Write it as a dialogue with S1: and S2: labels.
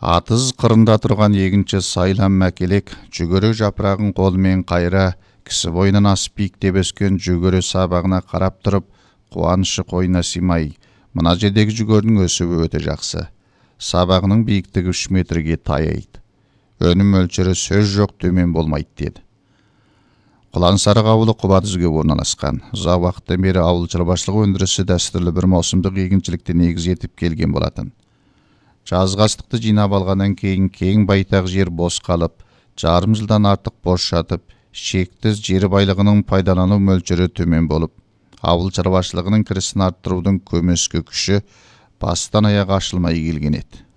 S1: Атыз қырында тұрған егінші сайлан мәкелек жүгері жапырағын қолымен қайра, кісі бойынан асып биіктеп өскен жүгері сабағына қарап тұрып, қуанышы қойнына сыймай, мына жердегі жүгерінің өсуі өте жақсы. Сабағының биіктігі 3 метрге таяйды. Өнім мөлшері сөз жоқ төмен болмайды деді. Құлансарық ауылы Құбадүзге орналасқан. Ұзақ уақыттан бері ауыл шаруашылығы өндірісі дәстүрлі бір маусымдық егіншілікті негіз етіп келген болатын. Жазғы астықты жинап алғаннан кейін кең байтақ жер бос қалып, жарым жылдан артық бос жатып, шектіз жер байлығының пайдалану мөлшері төмен болып, ауыл шаруашылығының кірісін арттырудың көмескі күші бастан аяқ ашылмай келген еді.